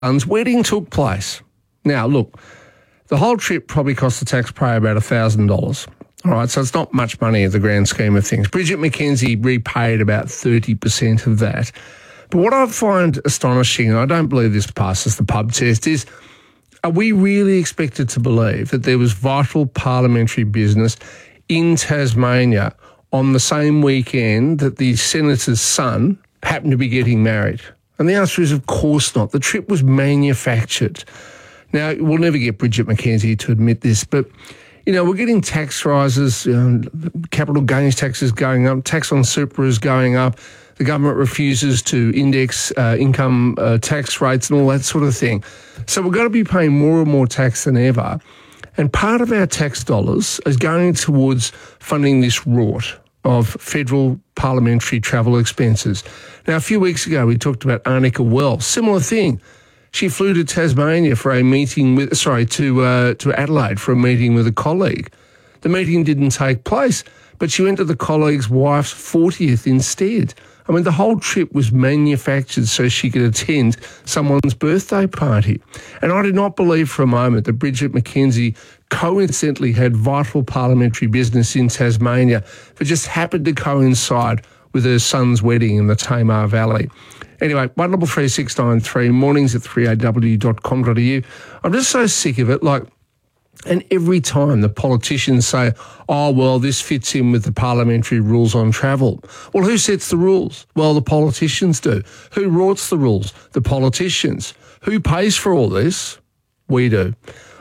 son's wedding took place. Now, look, the whole trip probably cost the taxpayer about $1,000. All right, so it's not much money in the grand scheme of things. Bridget McKenzie repaid about 30% of that. But what I find astonishing, and I don't believe this passes the pub test, is are we really expected to believe that there was vital parliamentary business in Tasmania on the same weekend that the senator's son happened to be getting married? And the answer is, of course not. The trip was manufactured. Now, we'll never get Bridget McKenzie to admit this, but, you know, we're getting tax rises, capital gains taxes going up, tax on super is going up, the government refuses to index income tax rates and all that sort of thing. So we're going to be paying more and more tax than ever. And part of our tax dollars is going towards funding this rort of federal parliamentary travel expenses. Now, a few weeks ago, we talked about Arnica Wells. Similar thing. She flew to Tasmania for a meeting with, to Adelaide for a meeting with a colleague. The meeting didn't take place, but she went to the colleague's wife's 40th instead. I mean, the whole trip was manufactured so she could attend someone's birthday party. And I did not believe for a moment that Bridget McKenzie coincidentally had vital parliamentary business in Tasmania that just happened to coincide with her son's wedding in the Tamar Valley. Anyway, 133693, mornings at 3aw.com.au. I'm just so sick of it. And every time the politicians say, oh, well, this fits in with the parliamentary rules on travel. Well, who sets the rules? Well, the politicians do. Who writes the rules? The politicians. Who pays for all this? We do.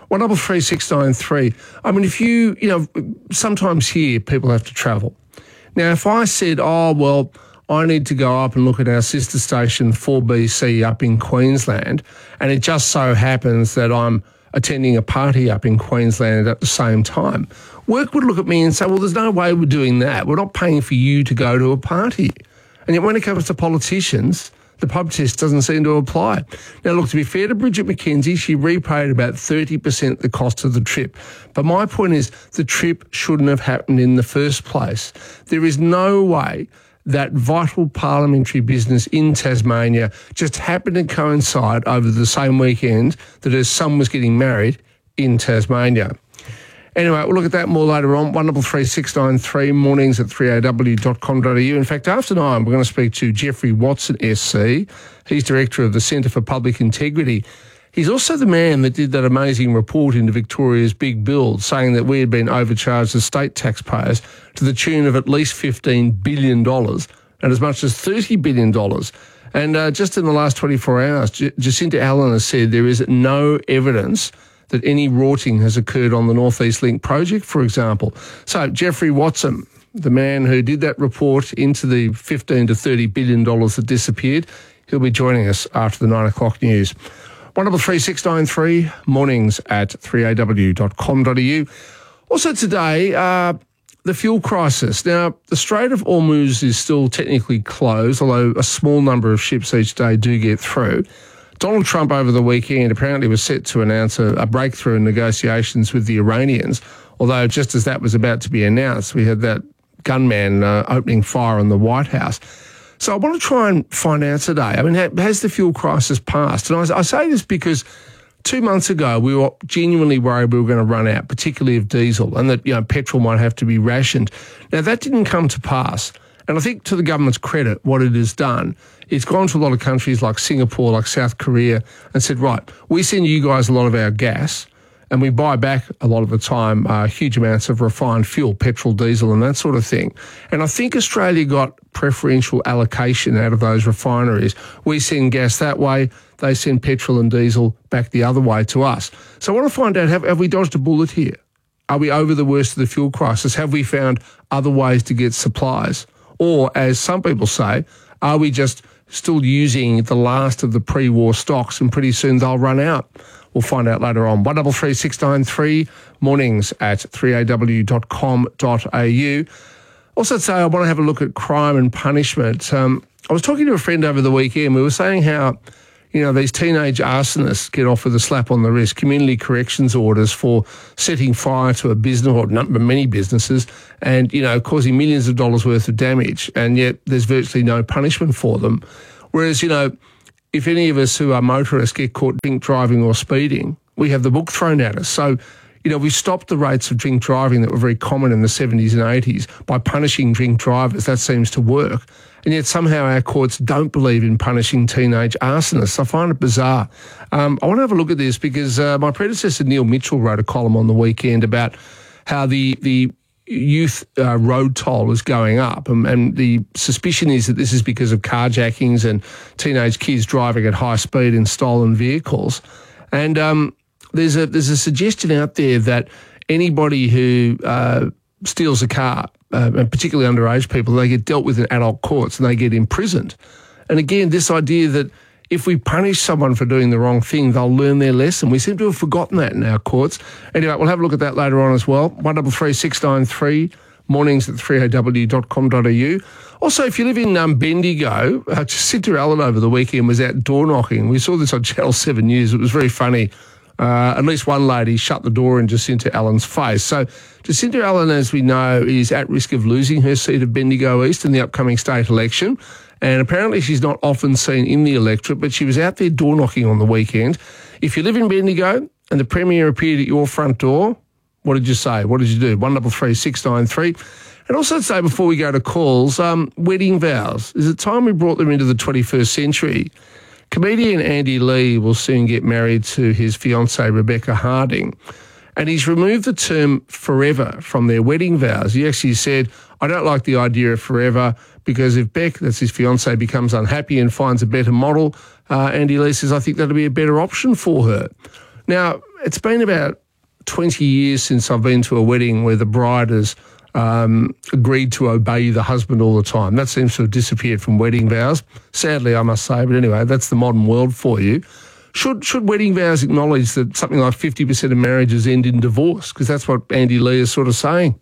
133693. I mean, if you sometimes here people have to travel. Now, if I said, oh, well, I need to go up and look at our sister station 4BC up in Queensland, and it just so happens that I'm attending a party up in Queensland at the same time, work would look at me and say, well, there's no way we're doing that. We're not paying for you to go to a party. And yet when it comes to politicians, the pub test doesn't seem to apply. Now, look, to be fair to Bridget McKenzie, she repaid about 30% the cost of the trip. But my point is the trip shouldn't have happened in the first place. There is no way that vital parliamentary business in Tasmania just happened to coincide over the same weekend that her son was getting married in Tasmania. Anyway, we'll look at that more later on. 133693, mornings at 3aw.com.au. In fact, after 9, we're going to speak to Geoffrey Watson, SC. He's Director of the Centre for Public Integrity. He's also the man that did that amazing report into Victoria's big build saying that we had been overcharged as state taxpayers to the tune of at least $15 billion and as much as $30 billion. And just in the last 24 hours, Jacinta Allen has said there is no evidence that any rorting has occurred on the North East Link project, for example. So Geoffrey Watson, the man who did that report into the $15 to $30 billion that disappeared, he'll be joining us after the 9 o'clock news. 133693, mornings at 3aw.com.au. Also today, the fuel crisis. Now, the Strait of Hormuz is still technically closed, although a small number of ships each day do get through. Donald Trump over the weekend apparently was set to announce a breakthrough in negotiations with the Iranians, although just as that was about to be announced, we had that gunman opening fire on the White House. So I want to try and find out today, I mean, has the fuel crisis passed? And I say this because 2 months ago we were genuinely worried we were going to run out, particularly of diesel, and that petrol might have to be rationed. Now, that didn't come to pass. And I think to the government's credit, what it has done, it's gone to a lot of countries like Singapore, like South Korea, and said, right, we send you guys a lot of our gas, and we buy back a lot of the time huge amounts of refined fuel, petrol, diesel, and that sort of thing. And I think Australia got preferential allocation out of those refineries. We send gas that way, they send petrol and diesel back the other way to us. So I want to find out, have we dodged a bullet here? Are we over the worst of the fuel crisis? Have we found other ways to get supplies? Or, as some people say, are we just still using the last of the pre-war stocks and pretty soon they'll run out? We'll find out later on. 133693, mornings at 3aw.com.au. Also today, I want to have a look at crime and punishment. I was talking to a friend over the weekend. We were saying how, these teenage arsonists get off with a slap on the wrist, community corrections orders for setting fire to a business or many businesses and, causing millions of dollars worth of damage. And yet there's virtually no punishment for them. Whereas, if any of us who are motorists get caught drink driving or speeding, we have the book thrown at us. So, we stopped the rates of drink driving that were very common in the 70s and 80s by punishing drink drivers. That seems to work. And yet somehow our courts don't believe in punishing teenage arsonists. I find it bizarre. I want to have a look at this because my predecessor, Neil Mitchell, wrote a column on the weekend about how the youth road toll is going up. And the suspicion is that this is because of carjackings and teenage kids driving at high speed in stolen vehicles. And there's a suggestion out there that anybody who steals a car, and particularly underage people, they get dealt with in adult courts and they get imprisoned. And again, this idea that if we punish someone for doing the wrong thing, they'll learn their lesson. We seem to have forgotten that in our courts. Anyway, we'll have a look at that later on as well. 133693, mornings at 3aw.com.au. Also, if you live in Bendigo, Jacinta Allen over the weekend was out door knocking. We saw this on Channel 7 News. It was very funny. At least one lady shut the door in Jacinta Allen's face. So Jacinta Allen, as we know, is at risk of losing her seat of Bendigo East in the upcoming state election. And apparently she's not often seen in the electorate, but she was out there door knocking on the weekend. If you live in Bendigo and the Premier appeared at your front door, what did you say? What did you do? 133693. And also say before we go to calls, wedding vows. Is it time we brought them into the 21st century? Comedian Andy Lee will soon get married to his fiancée Rebecca Harding, and he's removed the term forever from their wedding vows. He actually said, I don't like the idea of forever because if Beck, that's his fiancée, becomes unhappy and finds a better model, Andy Lee says, I think that'll be a better option for her. Now, it's been about 20 years since I've been to a wedding where the bride has agreed to obey the husband all the time. That seems to have disappeared from wedding vows, sadly, I must say. But anyway, that's the modern world for you. Should wedding vows acknowledge that something like 50% of marriages end in divorce? Because that's what Andy Lee is sort of saying.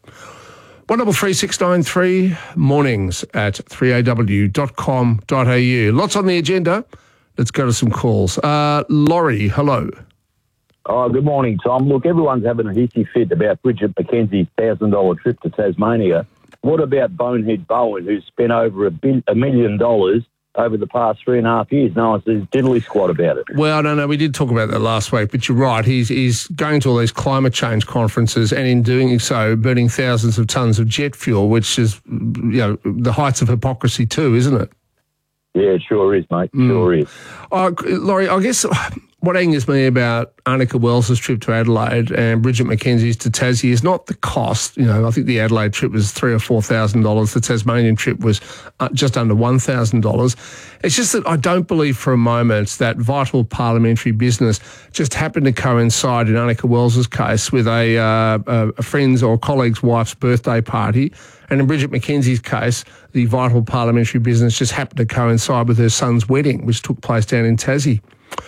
133693, mornings at 3aw.com.au. Lots on the agenda. Let's go to some calls. Laurie, hello. Oh, good morning, Tom. Look, everyone's having a hissy fit about Bridget McKenzie's $1,000 trip to Tasmania. What about Bonehead Bowen, who's spent over $1 million over the past 3.5 years? No one says diddly squat about it. Well, no, we did talk about that last week, but you're right. He's going to all these climate change conferences and in doing so, burning thousands of tonnes of jet fuel, which is, the heights of hypocrisy too, isn't it? Yeah, it sure is, mate. Sure is. Laurie, I guess what angers me about Annika Wells' trip to Adelaide and Bridget McKenzie's to Tassie is not the cost. I think the Adelaide trip was $3,000 or $4,000. The Tasmanian trip was just under $1,000. It's just that I don't believe for a moment that vital parliamentary business just happened to coincide in Annika Wells' case with a friend's or colleague's wife's birthday party. And in Bridget McKenzie's case, the vital parliamentary business just happened to coincide with her son's wedding, which took place down in Tassie.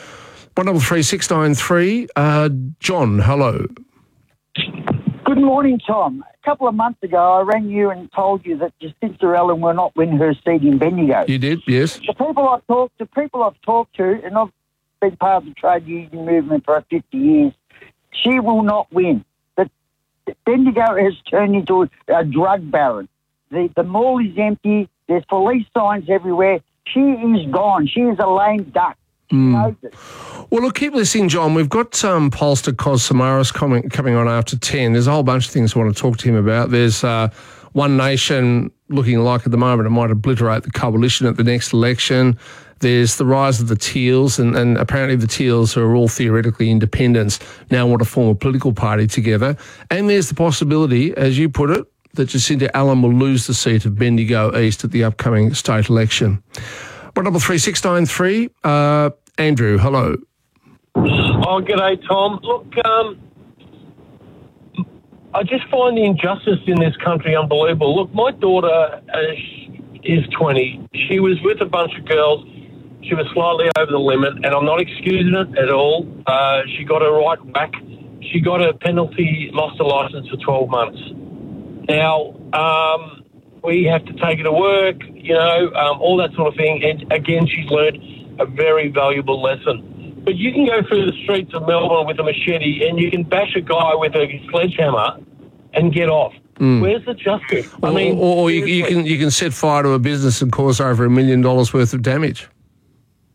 133693, John, hello. Good morning, Tom. A couple of months ago, I rang you and told you that Jacinta Allen will not win her seat in Bendigo. You did, yes. The people I've talked to, and I've been part of the trade union movement for 50 years, she will not win. Bendigo has turned into a drug baron. The mall is empty. There's police signs everywhere. She is gone. She is a lame duck. Well, look, keep listening, John. We've got pollster Cos Samaras coming on after 10. There's a whole bunch of things I want to talk to him about. There's One Nation looking like at the moment it might obliterate the coalition at the next election. There's the rise of the Teals, and apparently the Teals, who are all theoretically independents, now want to form a political party together. And there's the possibility, as you put it, that Jacinta Allen will lose the seat of Bendigo East at the upcoming state election. 133693, Andrew, hello. Oh, g'day, Tom. Look, I just find the injustice in this country unbelievable. Look, my daughter is 20. She was with a bunch of girls. She was slightly over the limit, and I'm not excusing it at all. She got her right whack. She got a penalty, lost her licence for 12 months. Now, we have to take her to work, all that sort of thing. And again, she's learned a very valuable lesson. But you can go through the streets of Melbourne with a machete and you can bash a guy with a sledgehammer and get off. Where's the justice? Or you can set fire to a business and cause over $1 million worth of damage.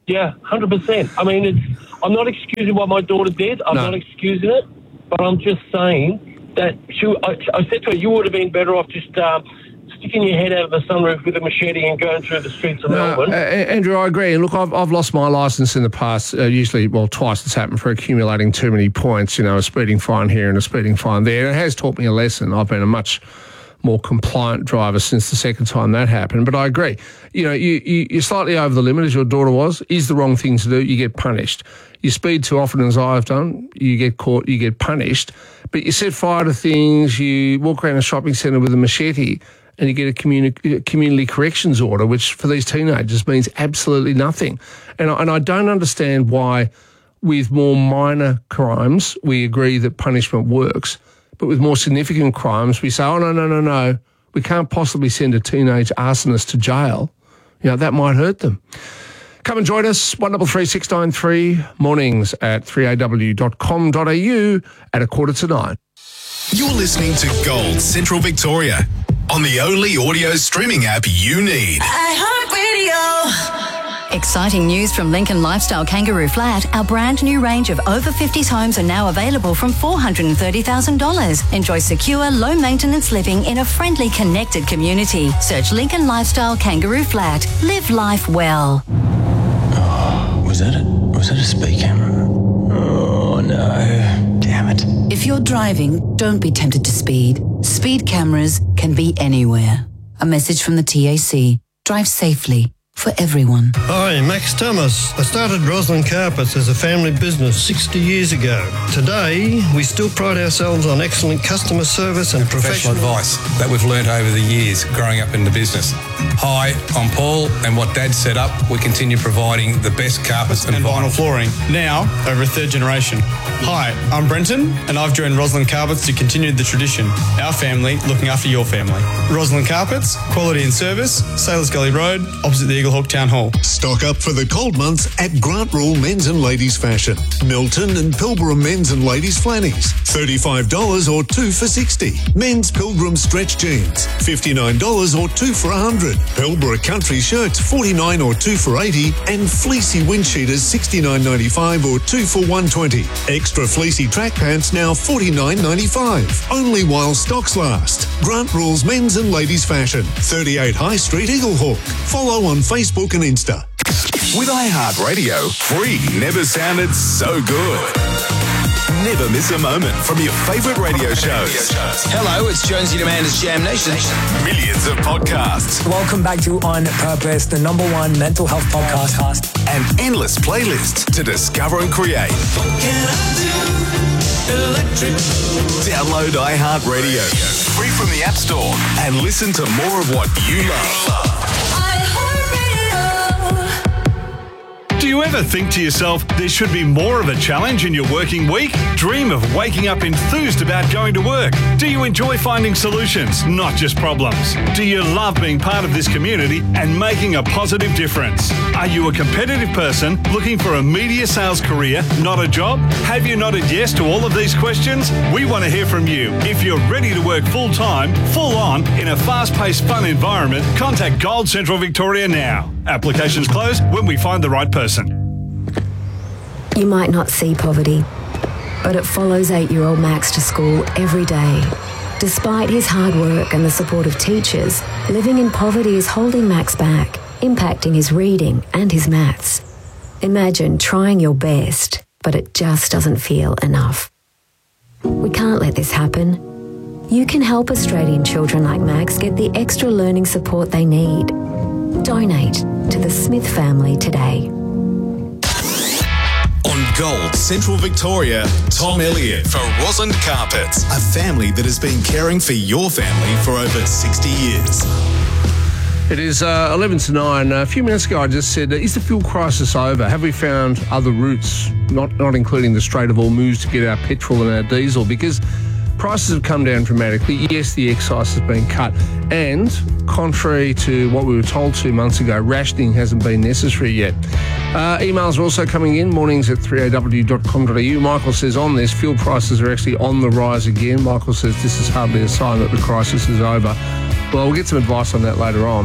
Yeah, 100%. I mean, I'm not excusing what my daughter did. I'm not excusing it, but I'm just saying that I said to her, you would have been better off just sticking your head out of the sunroof with a machete and going through the streets of Melbourne. Andrew, I agree. And look, I've lost my licence in the past, usually, twice it's happened for accumulating too many points, a speeding fine here and a speeding fine there. And it has taught me a lesson. I've been a much more compliant driver since the second time that happened. But I agree. You're slightly over the limit, as your daughter was, is the wrong thing to do, you get punished. You speed too often, as I've done, you get caught, you get punished. But you set fire to things, you walk around a shopping centre with a machete, and you get a community corrections order, which for these teenagers means absolutely nothing. And I don't understand why, with more minor crimes, we agree that punishment works, but with more significant crimes, we say, oh, no, we can't possibly send a teenage arsonist to jail. That might hurt them. Come and join us, 133 693, mornings at 3aw.com.au at 8:45. You're listening to Gold Central Victoria on the only audio streaming app you need. iHeartRadio. Exciting news from Lincoln Lifestyle Kangaroo Flat. Our brand new range of over 50s homes are now available from $430,000. Enjoy secure, low maintenance living in a friendly, connected community. Search Lincoln Lifestyle Kangaroo Flat. Live life well. Was that a speed camera? Oh no. Damn it. If you're driving, don't be tempted to speed. Speed cameras can be anywhere. A message from the TAC. Drive safely. For everyone. Hi, Max Thomas. I started Roslyn Carpets as a family business 60 years ago. Today, we still pride ourselves on excellent customer service and professional advice that we've learnt over the years growing up in the business. Hi, I'm Paul, and what Dad set up, we continue providing the best carpets and vinyl flooring, now over a third generation. Hi, I'm Brenton, and I've joined Roslyn Carpets to continue the tradition. Our family looking after your family. Roslyn Carpets, quality and service, Sailors Gully Road, opposite the Eagle Hawk Town Hall. Stock up for the cold months at Grant Rule Men's and Ladies Fashion. Milton and Pilbara Men's and Ladies Flannies, $35 or 2 for $60. Men's Pilgrim Stretch Jeans, $59 or 2 for $100. Pilbara Country Shirts, $49 or 2 for $80. And Fleecy Windsheeters, $69.95 or 2 for $120. Extra Fleecy Track Pants now $49.95. Only while stocks last. Grant Rule's Men's and Ladies Fashion, 38 High Street, Eagle Hawk. Follow on Facebook and Insta. With iHeartRadio, free never sounded so good. Never miss a moment from your favourite radio shows. Hello, it's Jonesy Demander's Jam Nation. Millions of podcasts. Welcome back to On Purpose, the #1 mental health podcast. And endless playlists to discover and create. Download iHeartRadio, free from the App Store, and listen to more of what you love. Do you ever think to yourself, there should be more of a challenge in your working week? Dream of waking up enthused about going to work? Do you enjoy finding solutions, not just problems? Do you love being part of this community and making a positive difference? Are you a competitive person looking for a media sales career, not a job? Have you nodded yes to all of these questions? We want to hear from you. If you're ready to work full-time, full-on, in a fast-paced, fun environment, contact Gold Central Victoria now. Applications close when we find the right person. You might not see poverty, but it follows 8-year-old Max to school every day. Despite his hard work and the support of teachers, living in poverty is holding Max back, impacting his reading and his maths. Imagine trying your best, but it just doesn't feel enough. We can't let this happen. You can help Australian children like Max get the extra learning support they need. Donate to the Smith family today. On Gold Central Victoria, Tom Elliott for Roslyn Carpets, a family that has been caring for your family for over 60 years. It is 11 to 9. A few minutes ago I just said, is the fuel crisis over? Have we found other routes, not including the Strait of Hormuz, to get our petrol and our diesel? Because prices have come down dramatically. Yes, the excise has been cut. And contrary to what we were told 2 months ago, rationing hasn't been necessary yet. Emails are also coming in, mornings at 3aw.com.au. Michael says on this, fuel prices are actually on the rise again. Michael says this is hardly a sign that the crisis is over. Well, we'll get some advice on that later on.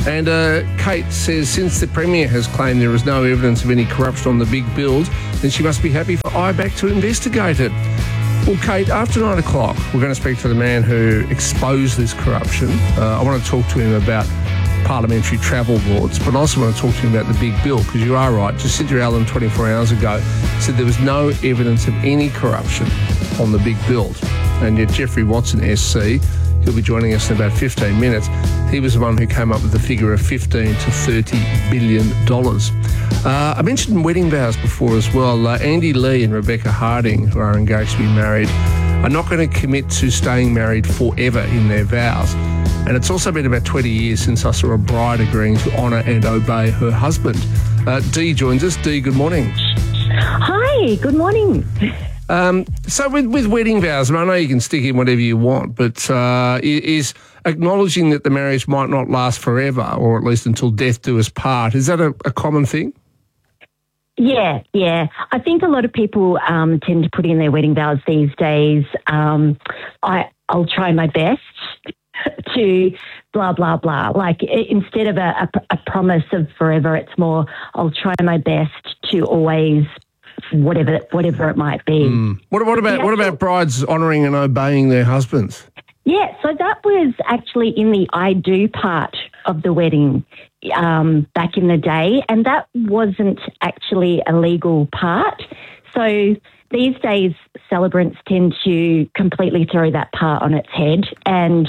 And Kate says, since the Premier has claimed there is no evidence of any corruption on the big build, then she must be happy for IBAC to investigate it. Well, Kate, after 9 o'clock, we're going to speak to the man who exposed this corruption. I want to talk to him about parliamentary travel boards, but I also want to talk to him about the big bill, because you are right. Jacinta Allen 24 hours ago said there was no evidence of any corruption on the big build. And yet Jeffrey Watson, SC, he'll be joining us in about 15 minutes. He was the one who came up with the figure of $15 to $30 billion. I mentioned wedding vows before as well. Andy Lee and Rebecca Harding, who are engaged to be married, are not going to commit to staying married forever in their vows. And it's also been about 20 years since I saw a bride agreeing to honour and obey her husband. Dee joins us. Dee, good morning. Hi, good morning. So with wedding vows, I know you can stick in whatever you want, but is acknowledging that the marriage might not last forever, or at least until death do us part, is that a common thing? Yeah. I think a lot of people tend to put in their wedding vows these days. I'll try my best to blah, blah, blah. Like, instead of a promise of forever, it's more, I'll try my best to always, whatever it might be. What about brides honouring and obeying their husbands? Yeah, so that was actually in the I do part of the wedding back in the day, and that wasn't actually a legal part. So these days, celebrants tend to completely throw that part on its head, and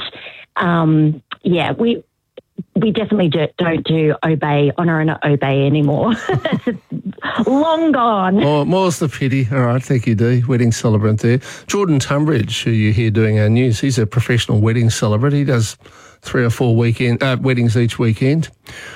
we definitely don't do obey, honour and obey anymore. Long gone. More's the pity. All right, thank you, Dee. Wedding celebrant there. Jordan Tunbridge, who you hear doing our news, he's a professional wedding celebrant. He does 3 or 4 weddings each weekend.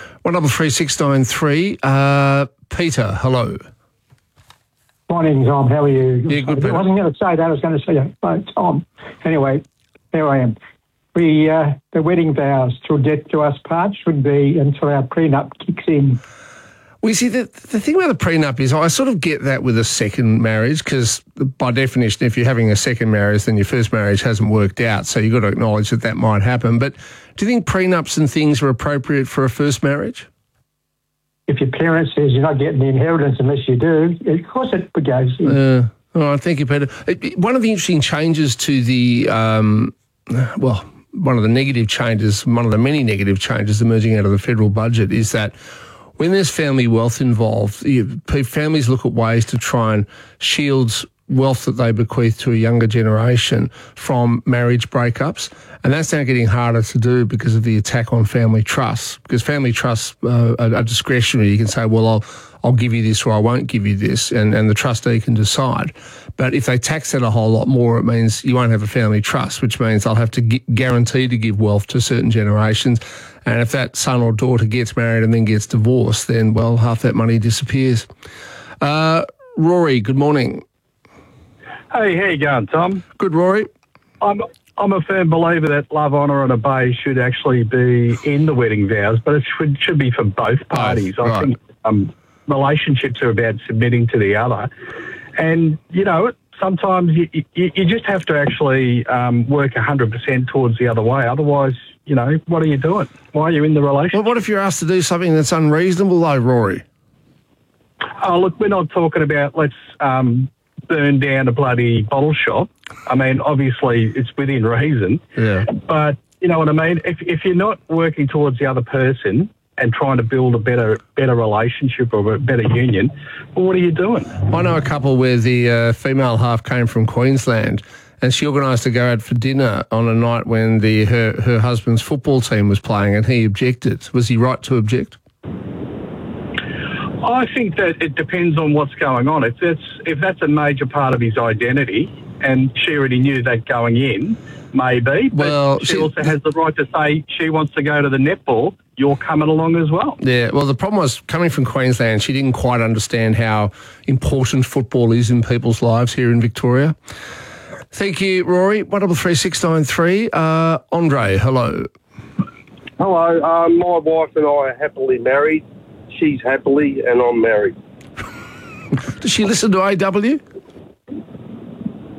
133693. Peter, hello. Morning, Tom. How are you? Yeah, good, Peter. I wasn't going to say that. I was going to say, Tom. Anyway, there I am. The wedding vows till death do us part should be until our prenup kicks in. Well, you see, the thing about the prenup is I sort of get that with a second marriage, because by definition, if you're having a second marriage, then your first marriage hasn't worked out, so you've got to acknowledge that might happen. But do you think prenups and things are appropriate for a first marriage? If your parent says you're not getting the inheritance unless you do, of course it goes in. All right, thank you, Peter. One of the interesting changes to the, one of the negative changes, one of the many negative changes emerging out of the federal budget is that when there's family wealth involved, families look at ways to try and shield wealth that they bequeath to a younger generation from marriage breakups. And that's now getting harder to do because of the attack on family trusts. Because family trusts are discretionary. You can say, well, I'll give you this or I won't give you this, and the trustee can decide. But if they tax it a whole lot more, it means you won't have a family trust, which means they'll have to guarantee to give wealth to certain generations. And if that son or daughter gets married and then gets divorced, then, well, half that money disappears. Rory, good morning. Hey, how you going, Tom? Good, Rory. I'm a firm believer that love, honour and obey should actually be in the wedding vows, but it should be for both parties. I think relationships are about submitting to the other. And, sometimes you just have to actually work 100% towards the other way. Otherwise, what are you doing? Why are you in the relationship? Well, what if you're asked to do something that's unreasonable, though, Rory? Oh, look, we're not talking about let's burn down a bloody bottle shop. I mean, obviously, it's within reason. Yeah. But, you know what I mean? If you're not working towards the other person and trying to build a better relationship or a better union, well, what are you doing? I know a couple where the female half came from Queensland and she organised to go out for dinner on a night when her husband's football team was playing and he objected. Was he right to object? I think that it depends on what's going on. If that's a major part of his identity, and she already knew that going in, maybe. But well, she also has the right to say she wants to go to the netball. You're coming along as well. Yeah, well, the problem was, coming from Queensland, she didn't quite understand how important football is in people's lives here in Victoria. Thank you, Rory. 133693. Andre, hello. Hello. My wife and I are happily married. She's happily, and I'm married. Does she listen to AW?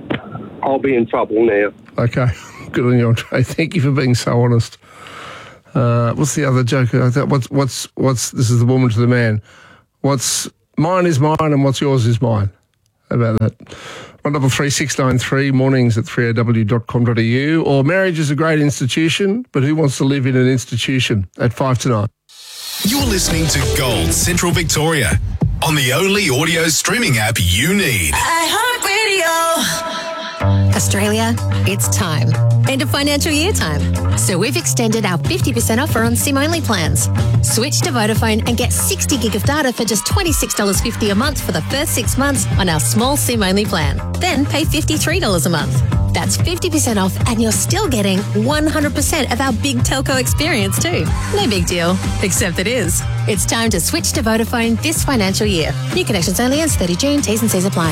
I'll be in trouble now. Okay. Good on you, Andre. Thank you for being so honest. What's the other joke? What's this is the woman to the man. What's mine is mine and what's yours is mine. How about that? 133693 mornings at 3aw.com.au, or marriage is a great institution, but who wants to live in an institution at 5 to 9? You're listening to Gold Central Victoria on the only audio streaming app you need. iHeartRadio. Australia, it's time. End of financial year time. So we've extended our 50% offer on SIM-only plans. Switch to Vodafone and get 60 gig of data for just $26.50 a month for the first 6 months on our small SIM-only plan. Then pay $53 a month. That's 50% off and you're still getting 100% of our big telco experience too. No big deal, except it is. It's time to switch to Vodafone this financial year. New connections only ends 30 June. T's and C's apply.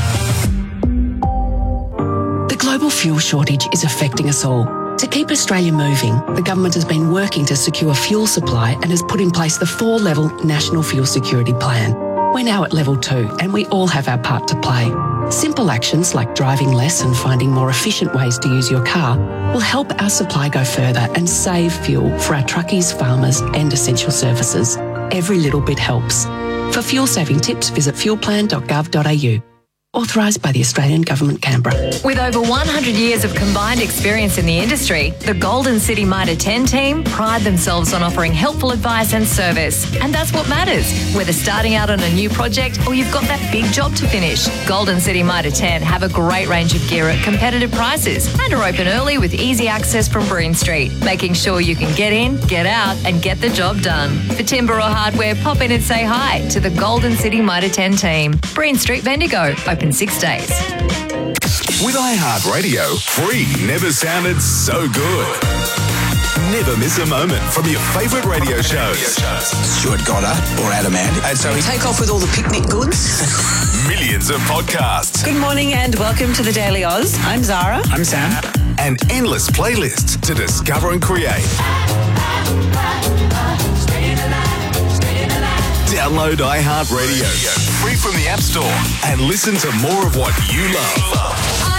The global fuel shortage is affecting us all. To keep Australia moving, the government has been working to secure fuel supply and has put in place the 4-level National Fuel Security Plan. We're now at level 2 and we all have our part to play. Simple actions like driving less and finding more efficient ways to use your car will help our supply go further and save fuel for our truckies, farmers and essential services. Every little bit helps. For fuel saving tips, visit fuelplan.gov.au. Authorised by the Australian Government, Canberra. With over 100 years of combined experience in the industry, the Golden City Mitre 10 team pride themselves on offering helpful advice and service. And that's what matters, whether starting out on a new project or you've got that big job to finish. Golden City Mitre 10 have a great range of gear at competitive prices and are open early with easy access from Breen Street, making sure you can get in, get out and get the job done. For timber or hardware, pop in and say hi to the Golden City Mitre 10 team. Breen Street, Bendigo, open 6 days. With iHeartRadio, free never sounded so good. Never miss a moment from your favourite radio shows. Stuart Goddard or Adam Ant. And so we take off with all the picnic goods. Millions of podcasts. Good morning and welcome to the Daily Oz. I'm Zara. I'm Sam. And endless playlists to discover and create. Download iHeartRadio free from the App Store and listen to more of what you love.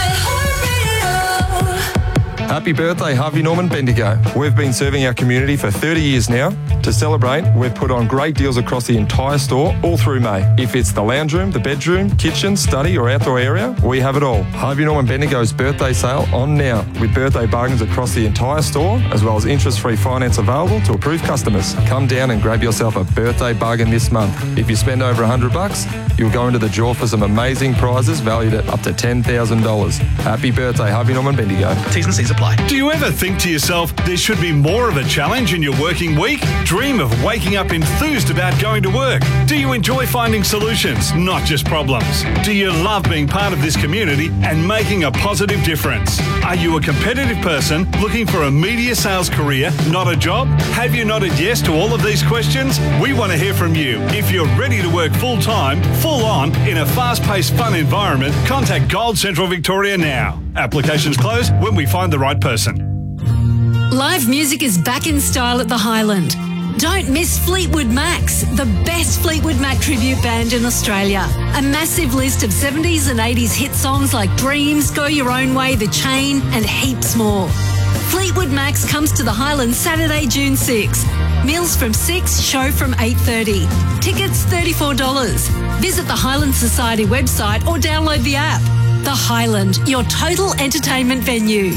Happy birthday, Harvey Norman Bendigo. We've been serving our community for 30 years now. To celebrate, we've put on great deals across the entire store all through May. If it's the lounge room, the bedroom, kitchen, study or outdoor area, we have it all. Harvey Norman Bendigo's birthday sale on now with birthday bargains across the entire store as well as interest-free finance available to approved customers. Come down and grab yourself a birthday bargain this month. If you spend over $100, you'll go into the draw for some amazing prizes valued at up to $10,000. Happy birthday, Harvey Norman Bendigo. T's and C's apply. Do you ever think to yourself, there should be more of a challenge in your working week? Dream of waking up enthused about going to work? Do you enjoy finding solutions, not just problems? Do you love being part of this community and making a positive difference? Are you a competitive person looking for a media sales career, not a job? Have you nodded yes to all of these questions? We want to hear from you. If you're ready to work full-time, full-on, in a fast-paced, fun environment, contact Gold Central Victoria now. Applications close when we find the right person. Live music is back in style at the Highland. Don't miss Fleetwood Macs, the best Fleetwood Mac tribute band in Australia. A massive list of 70s and 80s hit songs like Dreams, Go Your Own Way, The Chain, and heaps more. Fleetwood Macs comes to the Highland Saturday, June 6. Meals from 6, show from 8:30. Tickets $34. Visit the Highland Society website or download the app. The Highland, your total entertainment venue.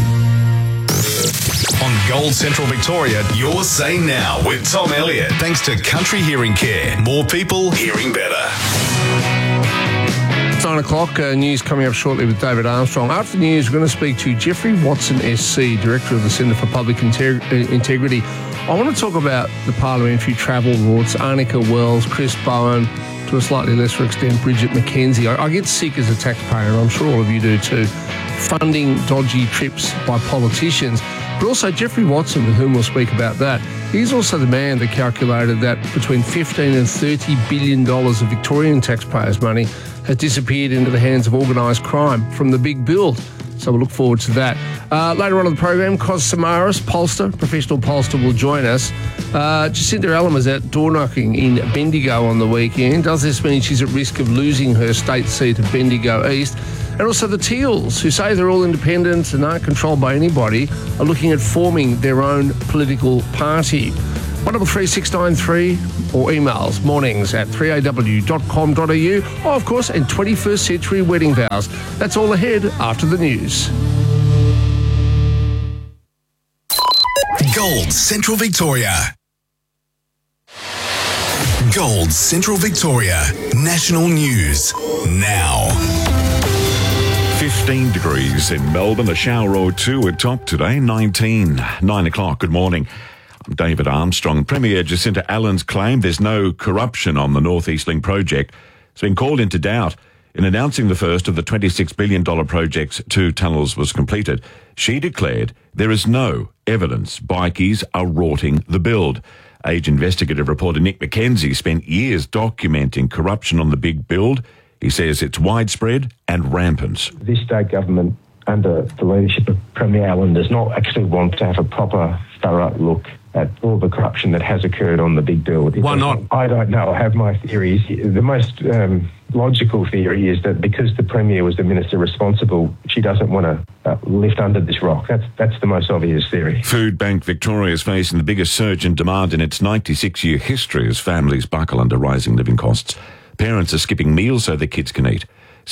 On Gold Central Victoria, your Say Now with Tom Elliott. Thanks to Country Hearing Care. More people hearing better. It's 9 o'clock. News coming up shortly with David Armstrong. After the news, we're going to speak to Jeffrey Watson SC, Director of the Centre for Public Integrity. I want to talk about the parliamentary travel routes, Arnica Wells, Chris Bowen, to a slightly lesser extent, Bridget McKenzie. I get sick as a taxpayer, and I'm sure all of you do too, funding dodgy trips by politicians. But also Jeffrey Watson, with whom we'll speak about that. He's also the man that calculated that between $15 and $30 billion of Victorian taxpayers' money has disappeared into the hands of organised crime from the big build. So we'll look forward to that. Later on in the program, Cos Samaras, pollster, professional pollster, will join us. Jacinda Allen was out door knocking in Bendigo on the weekend. Does this mean she's at risk of losing her state seat of Bendigo East? And also the Teals, who say they're all independent and aren't controlled by anybody, are looking at forming their own political party. 133693 or emails mornings@3aw.com.au, or of course in 21st Century Wedding Vows. That's all ahead after the news. Gold Central Victoria. Gold Central Victoria. National news now. 15 degrees in Melbourne, a shower or two at top today, 19. 9 o'clock, good morning. I'm David Armstrong. Premier Jacinta Allen's claim there's no corruption on the North East Link project has been called into doubt. In announcing the first of the $26 billion project's 2 tunnels was completed, she declared there is no evidence bikies are rorting the build. Age investigative reporter Nick McKenzie spent years documenting corruption on the big build. He says it's widespread and rampant. This state government, under the leadership of Premier Allen, does not actually want to have a proper, thorough look at all the corruption that has occurred on the big build. Why not? I don't know. I have my theories. The most logical theory is that because the Premier was the minister responsible, she doesn't want to lift under this rock. That's the most obvious theory. Food Bank Victoria is facing the biggest surge in demand in its 96-year history as families buckle under rising living costs. Parents are skipping meals so their kids can eat.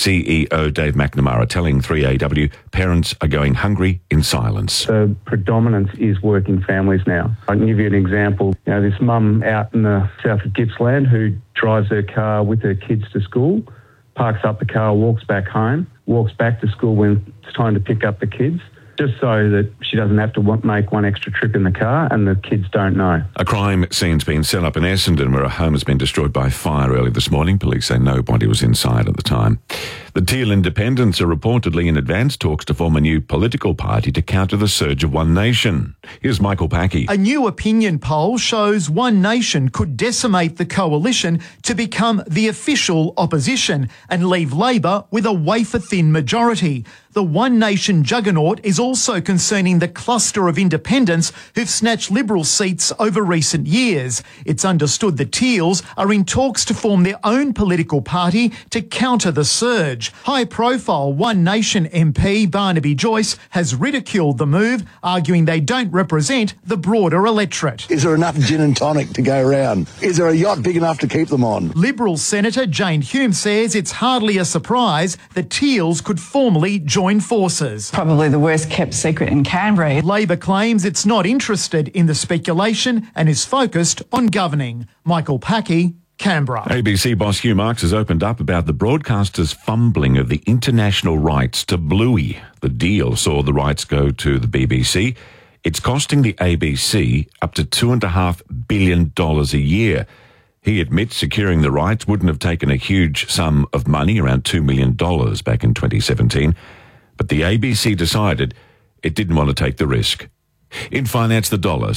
CEO Dave McNamara telling 3AW parents are going hungry in silence. The predominance is working families now. I can give you an example. This mum out in the south of Gippsland who drives her car with her kids to school, parks up the car, walks back home, walks back to school when it's time to pick up the kids, just so that she doesn't have to make one extra trip in the car and the kids don't know. A crime scene's been set up in Essendon where a home has been destroyed by fire early this morning. Police say nobody was inside at the time. The Teal Independents are reportedly in advanced talks to form a new political party to counter the surge of One Nation. Here's Michael Packey. A new opinion poll shows One Nation could decimate the coalition to become the official opposition and leave Labor with a wafer-thin majority. The One Nation juggernaut is also concerning the cluster of independents who've snatched Liberal seats over recent years. It's understood the Teals are in talks to form their own political party to counter the surge. High-profile One Nation MP Barnaby Joyce has ridiculed the move, arguing they don't represent the broader electorate. Is there enough gin and tonic to go around? Is there a yacht big enough to keep them on? Liberal Senator Jane Hume says it's hardly a surprise the Teals could formally join forces. Probably the worst kept secret in Canberra. Labor claims it's not interested in the speculation and is focused on governing. Michael Packey, Canberra. ABC boss Hugh Marks has opened up about the broadcaster's fumbling of the international rights to Bluey. The deal saw the rights go to the BBC. It's costing the ABC up to $2.5 billion a year. He admits securing the rights wouldn't have taken a huge sum of money, around $2 million back in 2017. But the ABC decided it didn't want to take the risk. In finance, the dollar,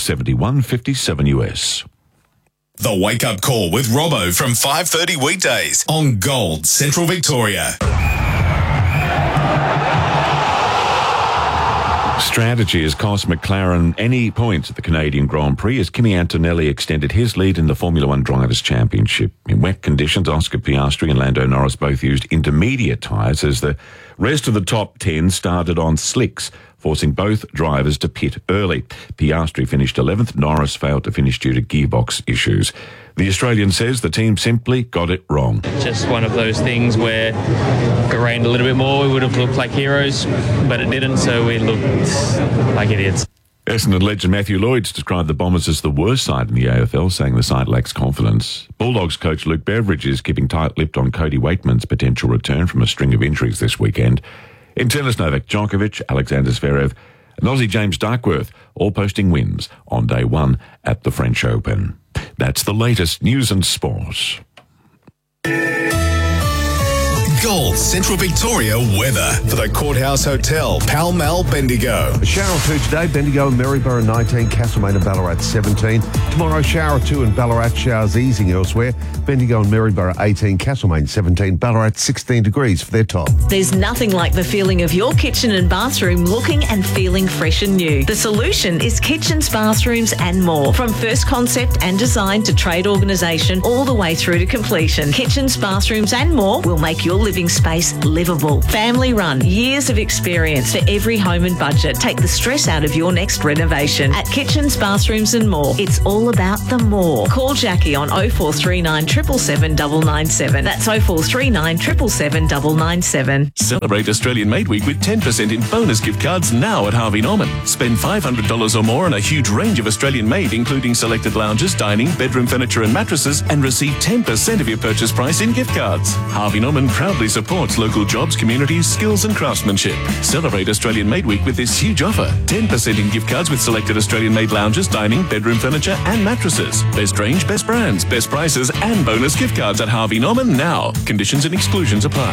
71.57 US. The Wake Up Call with Robbo from 5:30 weekdays on Gold Central Victoria. Strategy has cost McLaren any points at the Canadian Grand Prix as Kimi Antonelli extended his lead in the Formula One Drivers' Championship. In wet conditions, Oscar Piastri and Lando Norris both used intermediate tyres as the rest of the top 10 started on slicks, forcing both drivers to pit early. Piastri finished 11th, Norris failed to finish due to gearbox issues. The Australian says the team simply got it wrong. Just one of those things where if it rained a little bit more, we would have looked like heroes, but it didn't, so we looked like idiots. Essendon legend Matthew Lloyd's described the Bombers as the worst side in the AFL, saying the side lacks confidence. Bulldogs coach Luke Beveridge is keeping tight-lipped on Cody Wakeman's potential return from a string of injuries this weekend. In tennis, Novak Djokovic, Alexander Zverev and Aussie James Duckworth all posting wins on day one at the French Open. That's the latest news and sport. Gold Central Victoria weather for the Courthouse Hotel, Pall Mall, Bendigo. A shower or two today, Bendigo and Maryborough 19, Castlemaine and Ballarat 17. Tomorrow, shower or two in Ballarat, showers easing elsewhere. Bendigo and Maryborough 18, Castlemaine 17, Ballarat 16 degrees for their top. There's nothing like the feeling of your kitchen and bathroom looking and feeling fresh and new. The solution is kitchens, bathrooms and more. From first concept and design to trade organisation all the way through to completion. Kitchens, bathrooms and more will make your living space livable. Family run, years of experience for every home and budget. Take the stress out of your next renovation. At Kitchens, Bathrooms and More, it's all about the more. Call Jackie on 0439 777 997. That's 0439 777 997. Celebrate Australian Made Week with 10% in bonus gift cards now at Harvey Norman. Spend $500 or more on a huge range of Australian made, including selected lounges, dining, bedroom furniture and mattresses, and receive 10% of your purchase price in gift cards. Harvey Norman proudly supports local jobs, communities, skills and craftsmanship. Celebrate Australian Made Week with this huge offer. 10% in gift cards with selected Australian made lounges, dining, bedroom furniture and mattresses. Best range, best brands, best prices and bonus gift cards at Harvey Norman now. Conditions and exclusions apply.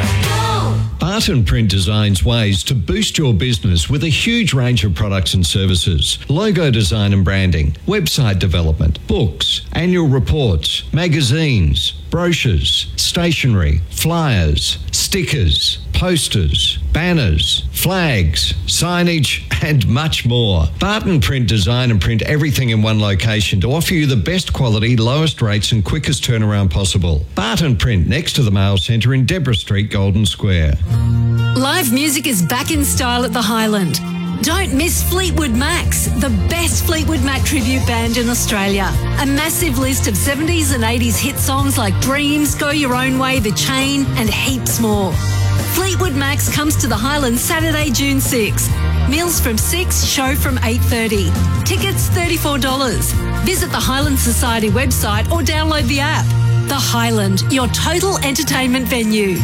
Barton Print designs ways to boost your business with a huge range of products and services. Logo design and branding, website development, books, annual reports, magazines, brochures, stationery, flyers, stickers, posters, banners, flags, signage and much more. Barton Print design and print everything in one location to offer you the best quality, lowest rates and quickest turnaround possible. Barton Print next to the Mail Centre in Deborah Street, Golden Square. Live music is back in style at the Highland. Don't miss Fleetwood Macs, the best Fleetwood Mac tribute band in Australia. A massive list of 70s and 80s hit songs like Dreams, Go Your Own Way, The Chain and heaps more. Fleetwood Macs comes to the Highlands Saturday, June 6. Meals from 6, show from 8:30. Tickets $34. Visit the Highland Society website or download the app. The Highland, your total entertainment venue.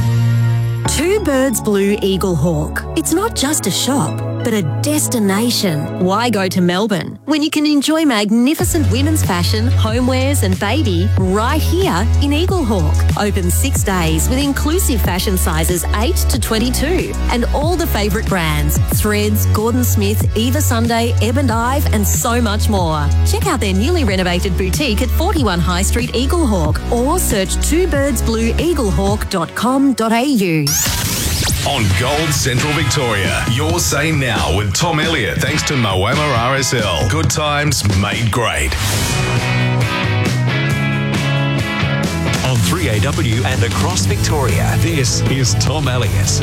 Two Birds Blue Eagle Hawk. It's not just a shop, but a destination. Why go to Melbourne when you can enjoy magnificent women's fashion, homewares and baby right here in Eagle Hawk? Open 6 days with inclusive fashion sizes 8 to 22 and all the favourite brands, Threads, Gordon Smith, Eva Sunday, Ebb and Ive and so much more. Check out their newly renovated boutique at 41 High Street, Eagle Hawk or search twobirdsblueeaglehawk.com.au. On Gold Central Victoria, your say now with Tom Elliott, thanks to Moama RSL. Good times made great. On 3AW and across Victoria, this is Tom Elliott.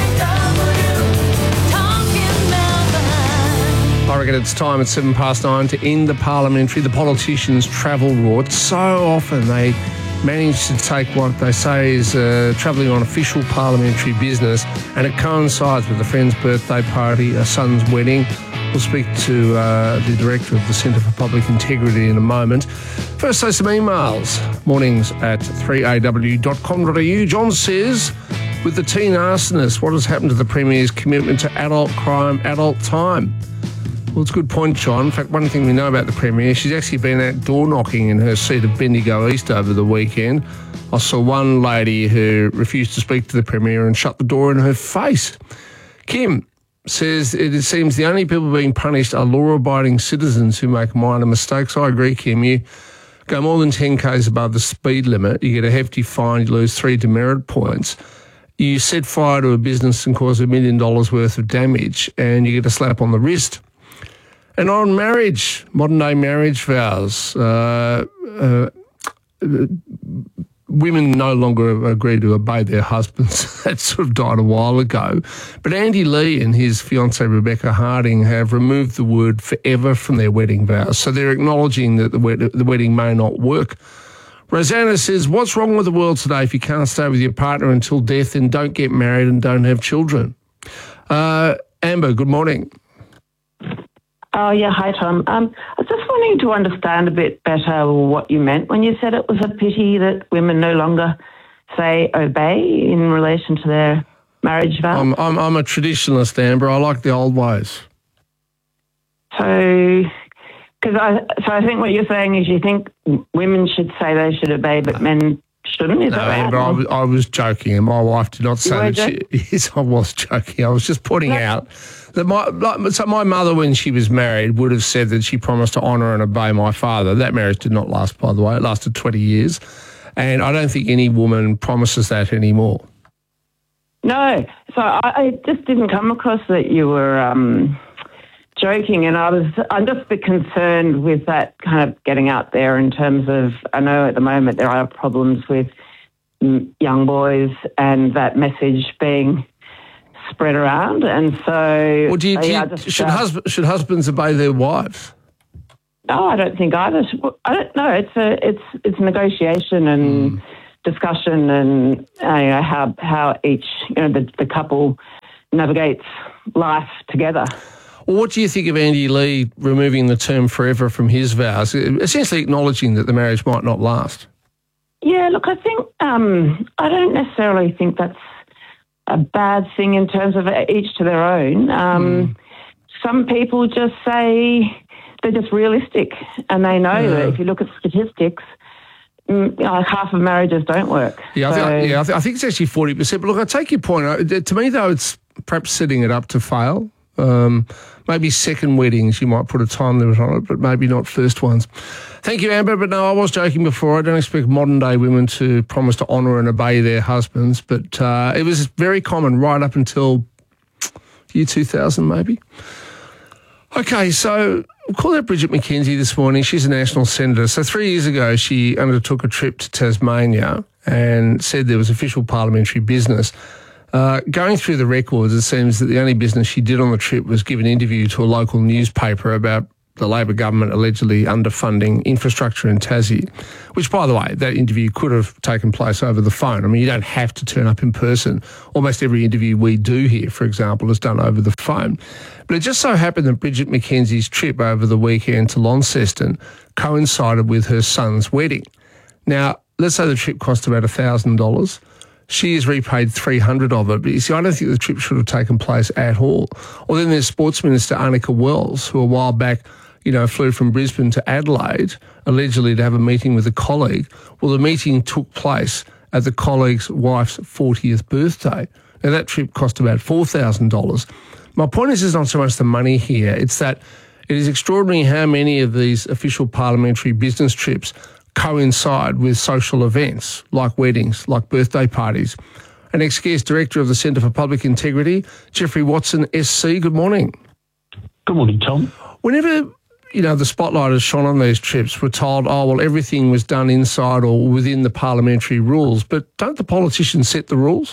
I reckon it's time at 9:07 to end the politicians' travel route. So often they manage to take what they say is travelling on official parliamentary business, and it coincides with a friend's birthday party, a son's wedding. We'll speak to the director of the Centre for Public Integrity in a moment. First, say some emails. Mornings at 3aw.com.au. John says, with the teen arsonist, what has happened to the Premier's commitment to adult crime, adult time? Well, it's a good point, John. In fact, one thing we know about the Premier, she's actually been out door knocking in her seat of Bendigo East over the weekend. I saw one lady who refused to speak to the Premier and shut the door in her face. Kim says it seems the only people being punished are law-abiding citizens who make minor mistakes. I agree, Kim. You go more than 10 k's above the speed limit, you get a hefty fine, you lose 3 demerit points. You set fire to a business and cause $1 million worth of damage, and you get a slap on the wrist. And on marriage, modern-day marriage vows, women no longer agree to obey their husbands. That sort of died a while ago. But Andy Lee and his fiancée Rebecca Harding have removed the word forever from their wedding vows. So they're acknowledging that the wedding may not work. Rosanna says, what's wrong with the world today if you can't stay with your partner until death and don't get married and don't have children? Amber, good morning. Oh, yeah. Hi, Tom. I was just wanting to understand a bit better what you meant when you said it was a pity that women no longer, say, obey in relation to their marriage vows. I'm a traditionalist, Amber. I like the old ways. So I think what you're saying is you think women should say they should obey, but men shouldn't. Is that right? Amber, I was joking, and my wife did not say that. Yes, I was joking. I was just pointing out that my mother, when she was married, would have said that she promised to honour and obey my father. That marriage did not last, by the way. It lasted 20 years. And I don't think any woman promises that anymore. No. So I just didn't come across that you were joking, and I'm just a bit concerned with that kind of getting out there in terms of, I know at the moment there are problems with young boys and that message being spread around. And so... Well, should husbands obey their wives? No, I don't think either. I don't know. It's negotiation and discussion, and how each the couple navigates life together. Well, what do you think of Andy Lee removing the term forever from his vows, essentially acknowledging that the marriage might not last? Yeah, look, I think I don't necessarily think that's a bad thing in terms of each to their own. Some people just say they're just realistic, and they know that if you look at statistics, half of marriages don't work. Yeah, I think it's actually 40%. But look, I take your point. To me, though, it's perhaps setting it up to fail. Maybe second weddings, you might put a time limit on it, but maybe not first ones. Thank you, Amber. But no, I was joking before. I don't expect modern-day women to promise to honour and obey their husbands, but it was very common right up until year 2000, maybe. Okay, so we'll call out Bridget McKenzie this morning. She's a national senator. So 3 years ago, she undertook a trip to Tasmania and said there was official parliamentary business. Going through the records, it seems that the only business she did on the trip was give an interview to a local newspaper about the Labor government allegedly underfunding infrastructure in Tassie, which, by the way, that interview could have taken place over the phone. I mean, you don't have to turn up in person. Almost every interview we do here, for example, is done over the phone. But it just so happened that Bridget McKenzie's trip over the weekend to Launceston coincided with her son's wedding. Now, let's say the trip cost about $1,000. She has repaid $300 of it. But you see, I don't think the trip should have taken place at all. Or then there's Sports Minister Annika Wells, who a while back, flew from Brisbane to Adelaide, allegedly to have a meeting with a colleague. Well, the meeting took place at the colleague's wife's 40th birthday. Now, that trip cost about $4,000. My point is not so much the money here. It's that it is extraordinary how many of these official parliamentary business trips coincide with social events like weddings, like birthday parties. An ex-guest director of the Centre for Public Integrity, Jeffrey Watson, SC, good morning. Good morning, Tom. Whenever, the spotlight is shone on these trips, we're told, everything was done inside or within the parliamentary rules. But don't the politicians set the rules?